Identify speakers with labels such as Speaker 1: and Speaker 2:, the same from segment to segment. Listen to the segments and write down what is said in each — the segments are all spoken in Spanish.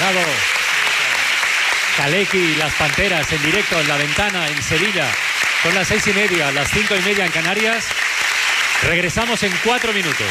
Speaker 1: Bravo. Kalecki y las Panteras en directo en La Ventana, en Sevilla. Son las 6:30, las 5:30 en Canarias. Regresamos en 4 minutos.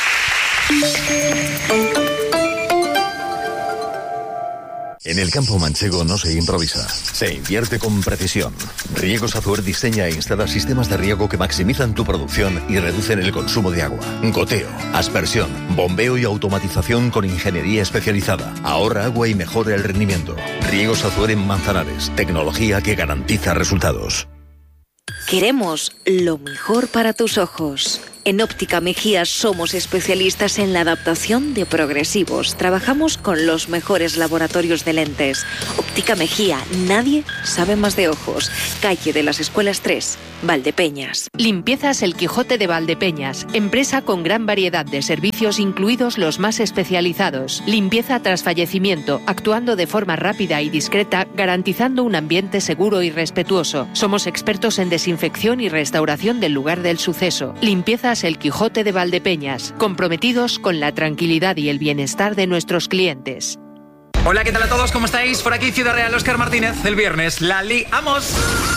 Speaker 2: En el campo manchego no se improvisa, se invierte con precisión. Riegos Azuer diseña e instala sistemas de riego que maximizan tu producción y reducen el consumo de agua. Goteo, aspersión, bombeo y automatización con ingeniería especializada. Ahorra agua y mejora el rendimiento. Riegos Azuer en Manzanares, tecnología que garantiza resultados.
Speaker 3: Queremos lo mejor para tus ojos. En Óptica Mejía somos especialistas en la adaptación de progresivos. Trabajamos con los mejores laboratorios de lentes. Óptica Mejía, nadie sabe más de ojos. Calle de las Escuelas 3, Valdepeñas.
Speaker 4: Limpiezas El Quijote de Valdepeñas, empresa con gran variedad de servicios, incluidos los más especializados. Limpieza tras fallecimiento, actuando de forma rápida y discreta, garantizando un ambiente seguro y respetuoso. Somos expertos en desinfección y restauración del lugar del suceso. Limpiezas El Quijote de Valdepeñas, comprometidos con la tranquilidad y el bienestar de nuestros clientes.
Speaker 5: Hola, ¿qué tal a todos? ¿Cómo estáis? Por aquí Ciudad Real, Óscar Martínez. El viernes la liamos.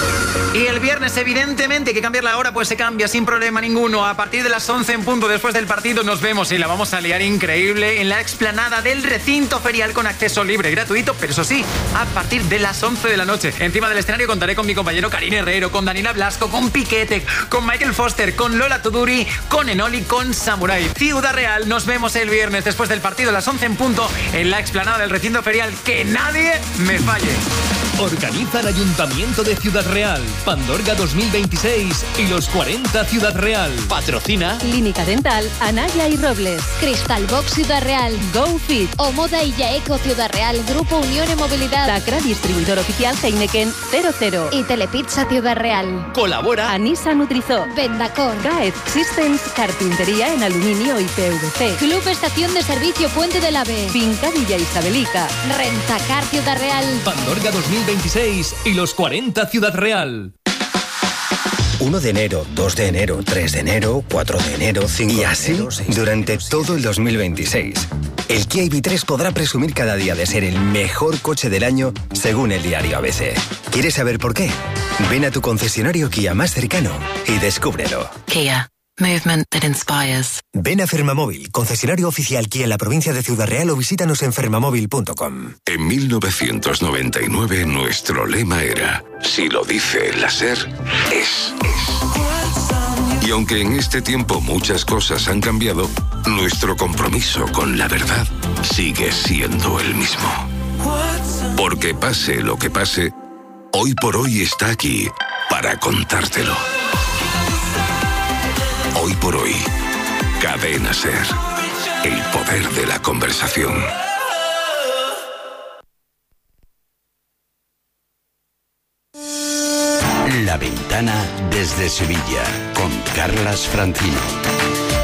Speaker 5: Y el viernes, evidentemente, hay que cambiar la hora, pues se cambia sin problema ninguno. A partir de las 11 en punto, después del partido, nos vemos y la vamos a liar increíble en la explanada del recinto ferial con acceso libre y gratuito, pero eso sí, a partir de las 11 de la noche. Encima del escenario contaré con mi compañero Karim Herrero, con Daniela Blasco, con Piquete, con Michael Foster, con Lola Tuduri, con Enoli, con Samurai. Ciudad Real, nos vemos el viernes después del partido a las 11 en punto en la explanada del recinto ferial. Que nadie me falle.
Speaker 6: Organiza el Ayuntamiento de Ciudad Real, Pandorga 2026 y los 40 Ciudad Real. Patrocina
Speaker 7: Clínica Dental, Anaya y Robles, Crystal Box Ciudad Real, GoFit, Omoda y Yaeco Ciudad Real, Grupo Unión y Movilidad, Tacra, distribuidor oficial Heineken 00 y Telepizza Ciudad Real.
Speaker 6: Colabora
Speaker 7: Anisa Nutrizó, Vendacor, Gaet Systems, carpintería en aluminio y PVC, Club Estación de Servicio Puente del Ave, Finca Villa Isabelica, Rentacar Ciudad Real,
Speaker 6: Pandorga 2026 y los 40 Ciudad Real.
Speaker 8: 1 de enero, 2 de enero, 3 de enero, 4 de enero, 5 y así de enero, 6 durante todo el 2026. El Kia EV3 podrá presumir cada día de ser el mejor coche del año según el diario ABC. ¿Quieres saber por qué? Ven a tu concesionario Kia más cercano y descúbrelo.
Speaker 9: Kia. Movement that inspires.
Speaker 8: Ven a Fermamóvil, concesionario oficial Kia en la provincia de Ciudad Real, o visítanos en fermamóvil.com.
Speaker 10: En 1999 nuestro lema era: si lo dice la SER, es. Y aunque en este tiempo muchas cosas han cambiado, nuestro compromiso con la verdad sigue siendo el mismo. Porque pase lo que pase, Hoy por Hoy está aquí para contártelo. Hoy por Hoy, Cadena SER, el poder de la conversación.
Speaker 11: La Ventana desde Sevilla, con Carlas Francino.